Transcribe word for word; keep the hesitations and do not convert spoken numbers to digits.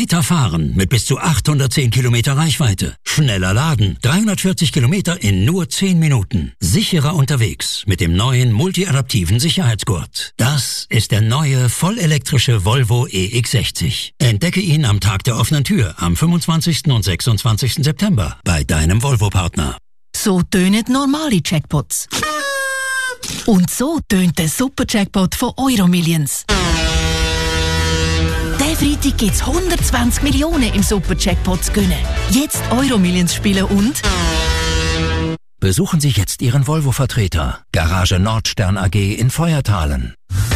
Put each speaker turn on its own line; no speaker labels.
Weiterfahren mit bis zu achthundertzehn Kilometer Reichweite. Schneller laden, dreihundertvierzig Kilometer in nur zehn Minuten. Sicherer unterwegs mit dem neuen multiadaptiven Sicherheitsgurt. Das ist der neue vollelektrische Volvo E X sechzig. Entdecke ihn am Tag der offenen Tür am fünfundzwanzigsten und sechsundzwanzigsten September bei deinem Volvo-Partner.
So tönen normale Jackpots. Und so tönt der Super-Jackpot von Euromillions. Diesen Freitag gibt es hundertzwanzig Millionen im Super-Jackpot zu gewinnen. Jetzt Euromillions spielen und...
Besuchen Sie jetzt Ihren Volvo-Vertreter. Garage Nordstern A G in Feuerthalen.